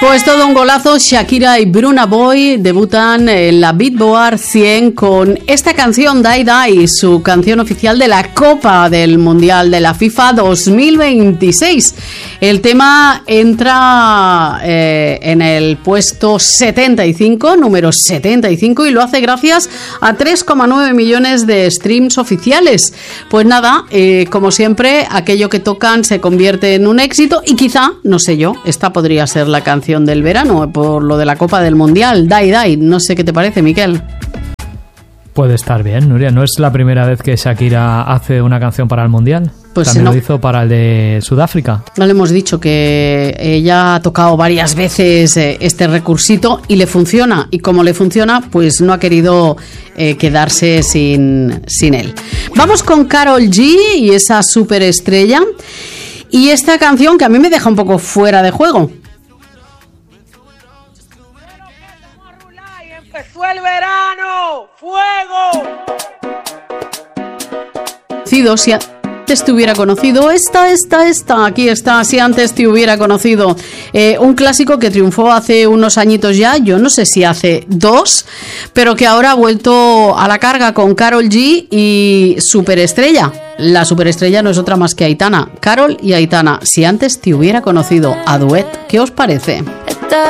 Pues todo un golazo. Shakira y Burna Boy debutan en la Billboard 100 con esta canción, Die Die, su canción oficial de la Copa del Mundial de la FIFA 2026. El tema entra en el puesto 75, número 75, y lo hace gracias a 3,9 millones de streams oficiales. Pues nada, como siempre, aquello que tocan se convierte en un éxito y quizá, no sé yo, esta podría ser la canción del verano por lo de la Copa del Mundial. Die Die, no sé qué te parece, Miquel. Puede estar bien, Nuria. ¿No es la primera vez que Shakira hace una canción para el Mundial? Pues también no. Lo hizo para el de Sudáfrica. No le hemos dicho que ella ha tocado varias veces este recursito y le funciona. Y como le funciona, pues no ha querido quedarse sin él. Vamos con Karol G y esa superestrella. Y esta canción que a mí me deja un poco fuera de juego. Empezó el verano, fuego. Si antes te hubiera conocido, aquí está, si antes te hubiera conocido, un clásico que triunfó hace unos añitos ya, yo no sé si hace 2, pero que ahora ha vuelto a la carga con Karol G y Superestrella. La superestrella no es otra más que Aitana, Karol y Aitana. Si antes te hubiera conocido, a duet, ¿qué os parece?